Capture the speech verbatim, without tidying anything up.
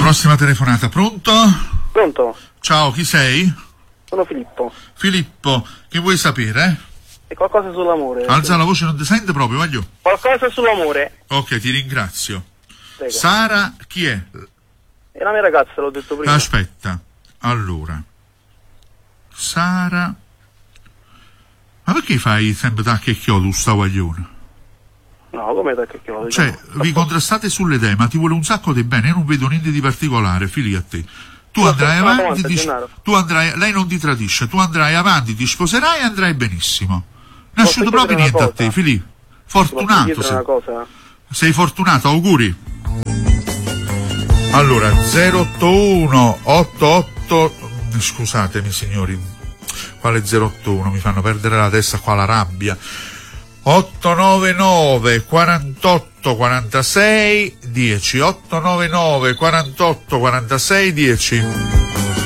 Prossima telefonata, pronto? Pronto? Ciao, chi sei? Sono Filippo. Filippo, che vuoi sapere? E qualcosa sull'amore. Alza la voce, non ti sente proprio, voglio. Qualcosa sull'amore. Ok, ti ringrazio. Prego. Sara, chi è? È la mia ragazza, l'ho detto prima. Aspetta, allora. Sara. Ma perché fai sempre tacche e chiodo, sta guaglione? No, come da che chiodo? Cioè, Diciamo. vi contrastate sulle idee, ma ti vuole un sacco di bene, io non vedo niente di particolare, figli a te. Tu Ma andrai aspetta, avanti, avanti, ti, Gennaro. tu andrai, lei non ti tradisce, tu andrai avanti, ti sposerai e andrai benissimo. Non è Posso asciutto proprio chiedere niente una a te, cosa? Filippo. Posso Fortunato chiedere sei. una cosa? Sei fortunato, auguri. Allora, zero otto uno otto otto, scusatemi signori, quale zero otto uno? Mi fanno perdere la testa qua, la rabbia. otto nove nove quarantotto quarantasei dieci, otto nove nove quarantotto quarantasei dieci.